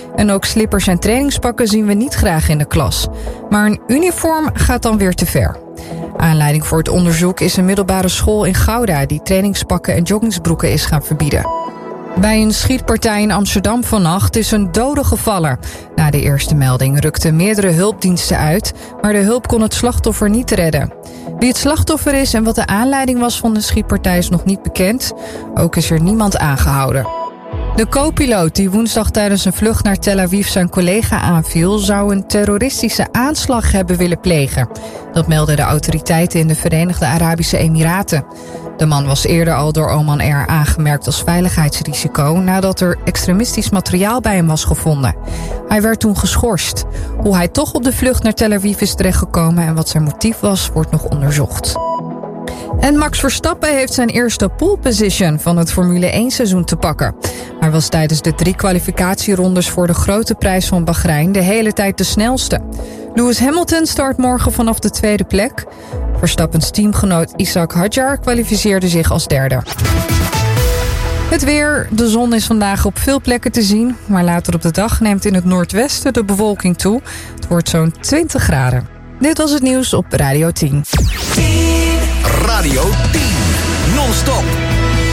En ook slippers en trainingspakken zien we niet graag in de klas. Maar een uniform gaat dan weer te ver. Aanleiding voor het onderzoek is een middelbare school in Gouda die trainingspakken en joggingsbroeken is gaan verbieden. Bij een schietpartij in Amsterdam vannacht is een dode gevallen. Na de eerste melding rukten meerdere hulpdiensten uit, maar de hulp kon het slachtoffer niet redden. Wie het slachtoffer is en wat de aanleiding was van de schietpartij is nog niet bekend. Ook is er niemand aangehouden. De co-piloot die woensdag tijdens een vlucht naar Tel Aviv zijn collega aanviel, zou een terroristische aanslag hebben willen plegen. Dat melden de autoriteiten in de Verenigde Arabische Emiraten. De man was eerder al door Oman Air aangemerkt als veiligheidsrisico nadat er extremistisch materiaal bij hem was gevonden. Hij werd toen geschorst. Hoe hij toch op de vlucht naar Tel Aviv is terechtgekomen en wat zijn motief was, wordt nog onderzocht. En Max Verstappen heeft zijn eerste pole position van het Formule 1 seizoen te pakken. Hij was tijdens de 3 kwalificatierondes voor de grote prijs van Bahrein de hele tijd de snelste. Lewis Hamilton start morgen vanaf de 2e plek. Verstappens teamgenoot Ishaq Hadjar kwalificeerde zich als derde. Het weer. De zon is vandaag op veel plekken te zien, maar later op de dag neemt in het noordwesten de bewolking toe. Het wordt zo'n 20 graden. Dit was het nieuws op Radio 10. Radio 10. Non-stop.